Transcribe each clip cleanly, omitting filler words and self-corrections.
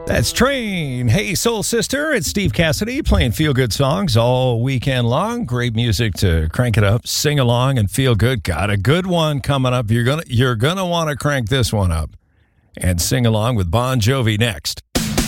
That's Train. Hey, Soul Sister, it's Steve Cassidy playing feel-good songs all weekend long. Great music to crank it up, sing along, and feel good. Got a good one coming up. You're gonna want to crank this one up and sing along with Bon Jovi next.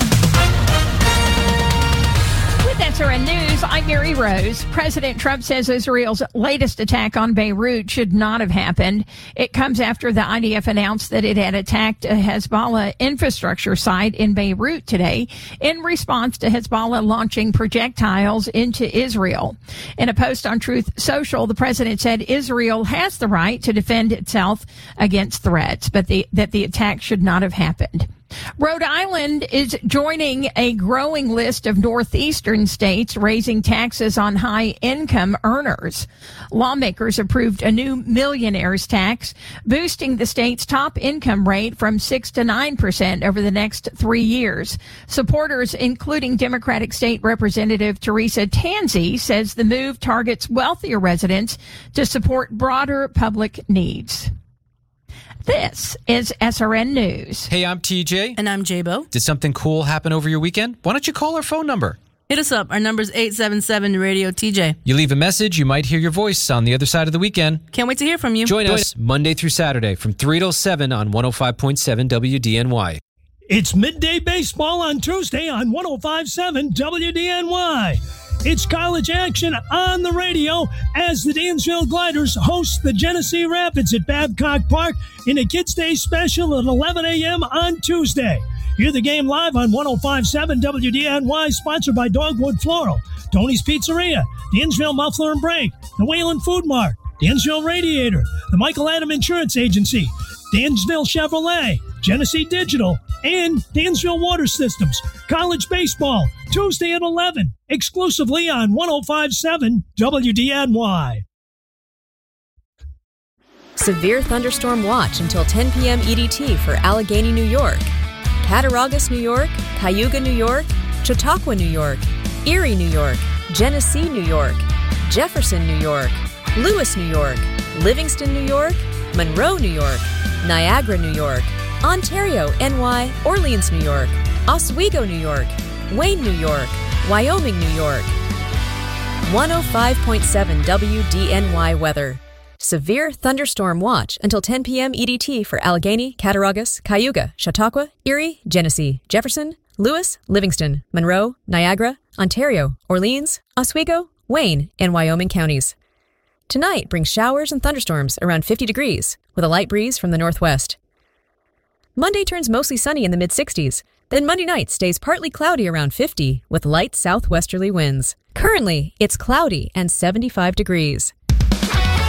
With SRN News, I'm Mary Rose. President Trump says Israel's latest attack on Beirut should not have happened. It comes after the IDF announced that it had attacked a Hezbollah infrastructure site in Beirut today in response to Hezbollah launching projectiles into Israel. In a post on Truth Social, the president said Israel has the right to defend itself against threats, but that the attack should not have happened. Rhode Island is joining a growing list of northeastern states raising taxes on high-income earners. Lawmakers approved a new millionaire's tax, boosting the state's top income rate from 6 to 9% over the next 3 years. Supporters, including Democratic State Representative Teresa Tanzi, says the move targets wealthier residents to support broader public needs. This is SRN News. Hey, I'm TJ. And I'm J-Bo. Did something cool happen over your weekend? Why don't you call our phone number? Hit us up. Our number's 877-RADIO-TJ. You leave a message, you might hear your voice on the other side of the weekend. Can't wait to hear from you. Join us Monday through Saturday from 3 till 7 on 105.7 WDNY. It's midday baseball on Tuesday on 105.7 WDNY. It's college action on the radio as the Dansville Gliders host the Genesee Rapids at Babcock Park in a Kids Day special at 11 a.m. on Tuesday. Hear the game live on 105.7 WDNY, sponsored by Dogwood Floral, Tony's Pizzeria, Dansville Muffler and Brake, the Whalen Food Mart, Dansville Radiator, the Michael Adam Insurance Agency, Dansville Chevrolet, Genesee Digital, and Dansville Water Systems. College baseball, Tuesday at 11, exclusively on 105.7 WDNY. Severe thunderstorm watch until 10 p.m. EDT for Allegheny, New York, Cattaraugus, New York, Cayuga, New York, Chautauqua, New York, Erie, New York, Genesee, New York, Jefferson, New York, Lewis, New York, Livingston, New York, Monroe, New York, Niagara, New York, Ontario, NY, Orleans, New York, Oswego, New York, Wayne, New York, Wyoming, New York. 105.7 WDNY weather. Severe thunderstorm watch until 10 p.m. EDT for Allegheny, Cattaraugus, Cayuga, Chautauqua, Erie, Genesee, Jefferson, Lewis, Livingston, Monroe, Niagara, Ontario, Orleans, Oswego, Wayne, and Wyoming counties. Tonight brings showers and thunderstorms around 50 degrees with a light breeze from the northwest. Monday turns mostly sunny in the mid-60s. Then Monday night stays partly cloudy around 50 with light southwesterly winds. Currently, it's cloudy and 75 degrees.